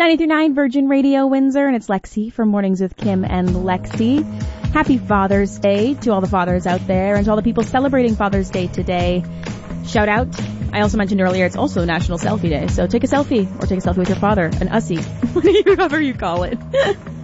93.9 Virgin Radio Windsor, and it's Lexi from Mornings with Kim and Lexi. Happy Father's Day to all the fathers out there and to all the people celebrating Father's Day today. Shout out. I also mentioned earlier it's also National Selfie Day, so take a selfie or take a selfie with your father, an ussie, whatever you call it.